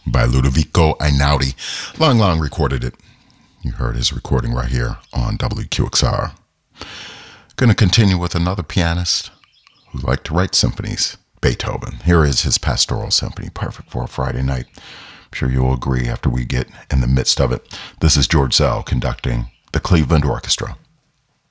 by Ludovico Einaudi. Long recorded it. You heard his recording right here on WQXR. Going to continue with another pianist who liked to write symphonies, Beethoven. Here is his Pastoral Symphony, perfect for a Friday night. I'm sure you'll agree after we get in the midst of it. This is George Zell conducting the Cleveland Orchestra.